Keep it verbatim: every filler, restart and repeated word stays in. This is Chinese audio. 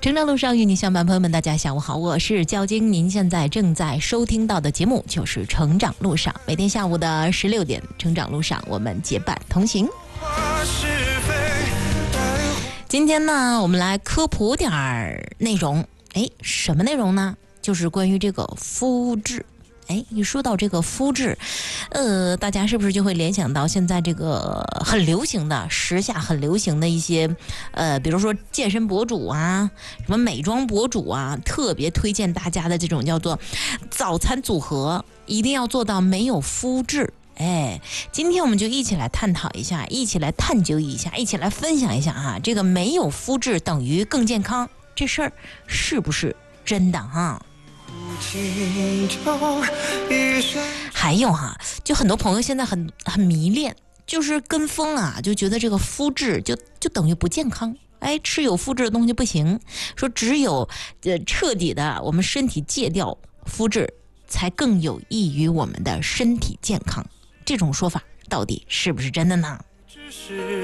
成长路上与你相伴，朋友们，大家下午好，我是焦晶。您现在正在收听到的节目就是《成长路上》，每天下午的十六点，《成长路上》我们结伴同行。今天呢，我们来科普点儿内容。哎，什么内容呢？就是关于这个肤质。哎，一说到这个肤质，呃，大家是不是就会联想到现在这个很流行的时下很流行的一些，呃，比如说健身博主啊，什么美妆博主啊，特别推荐大家的这种叫做早餐组合，一定要做到没有肤质。哎，今天我们就一起来探讨一下，一起来探究一下，一起来分享一下啊，这个没有肤质等于更健康，这事儿是不是真的哈？还有哈、啊，就很多朋友现在很很迷恋，就是跟风啊，就觉得这个肤质就就等于不健康。哎，吃有肤质的东西不行，说只有呃彻底的我们身体戒掉肤质，才更有益于我们的身体健康。这种说法到底是不是真的呢？